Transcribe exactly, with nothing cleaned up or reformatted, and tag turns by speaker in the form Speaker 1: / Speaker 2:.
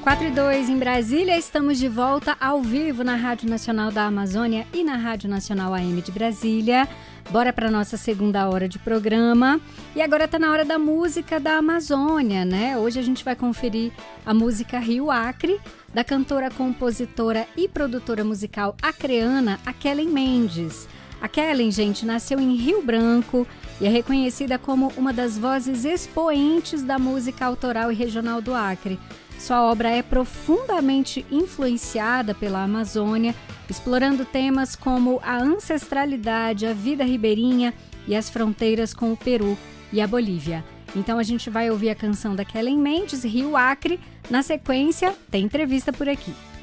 Speaker 1: quatro e dois em Brasília, estamos de volta ao vivo na Rádio Nacional da Amazônia e na Rádio Nacional A M de Brasília. Bora para nossa segunda hora de programa. E agora está na hora da música da Amazônia, né? Hoje a gente vai conferir a música Rio Acre, da cantora, compositora e produtora musical acreana, a Kellen Mendes. A Kellen, gente, nasceu em Rio Branco e é reconhecida como uma das vozes expoentes da música autoral e regional do Acre. Sua obra é profundamente influenciada pela Amazônia, explorando temas como a ancestralidade, a vida ribeirinha e as fronteiras com o Peru e a Bolívia. Então a gente vai ouvir a canção da Kellen Mendes, Rio Acre. Na sequência, tem entrevista por aqui.